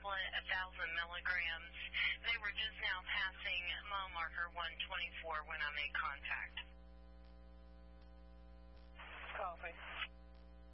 tablet, 1,000 milligrams. They were just now passing mile marker 124 when I made contact. Copy.